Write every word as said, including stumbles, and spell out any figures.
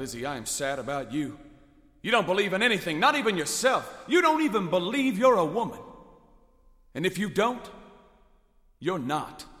Lizzie, I am sad about you. You don't believe in anything, not even yourself. You don't even believe you're a woman. And if you don't, you're not.